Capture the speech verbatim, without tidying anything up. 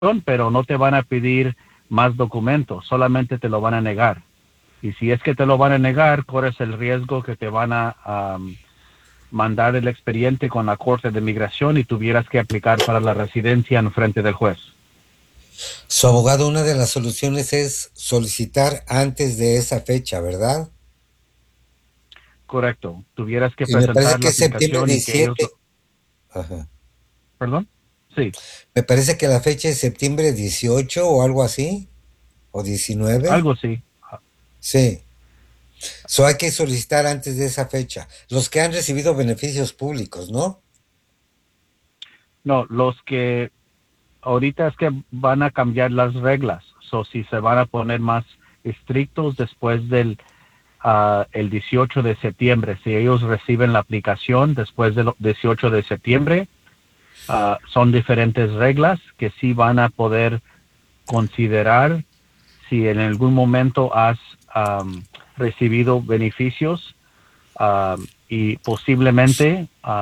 pero no te van a pedir más documentos, solamente te lo van a negar. Y si es que te lo van a negar, corres el riesgo que te van a um, mandar el expediente con la Corte de Migración y tuvieras que aplicar para la residencia en frente del juez. Su abogado, una de las soluciones es solicitar antes de esa fecha, ¿verdad? Correcto. Tuvieras que Y me parece presentar que la es septiembre aplicación y que ellos... diecisiete. Ajá. ¿Perdón? Sí, Me parece que la fecha es septiembre dieciocho o algo así, o diecinueve. algo sí. Sí. So hay que solicitar antes de esa fecha. Los que han recibido beneficios públicos, ¿no? No, los que ahorita es que van a cambiar las reglas. So, si se van a poner más estrictos después del uh, el dieciocho de septiembre. Si ellos reciben la aplicación después del dieciocho de septiembre, uh, son diferentes reglas que sí van a poder considerar si en algún momento has um, recibido beneficios um, y posiblemente